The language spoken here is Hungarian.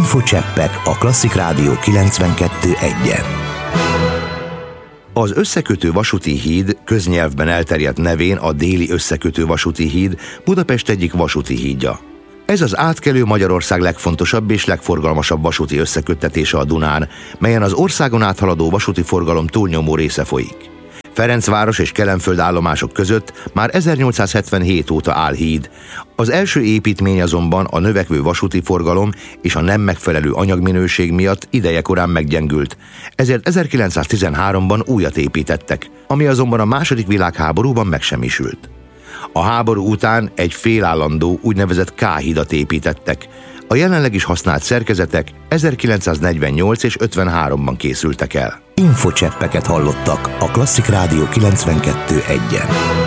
Infocseppek a Klasszik Rádió 92.1-en. Az összekötő vasúti híd, köznyelvben elterjedt nevén a déli összekötő vasúti híd, Budapest egyik vasúti hídja. Ez az átkelő Magyarország legfontosabb és legforgalmasabb vasúti összeköttetése a Dunán, melyen az országon áthaladó vasúti forgalom túlnyomó része folyik. Ferencváros és Kelenföld állomások között már 1877 óta áll híd. Az első építmény azonban a növekvő vasúti forgalom és a nem megfelelő anyagminőség miatt idejekorán meggyengült, ezért 1913-ban újat építettek, ami azonban a második világháborúban megsemmisült. A háború után egy félállandó úgynevezett K-hidat építettek. A jelenleg is használt szerkezetek 1948 és 53-ban készültek el. Infocseppeket hallottak a Klasszik Rádió 92.1-en.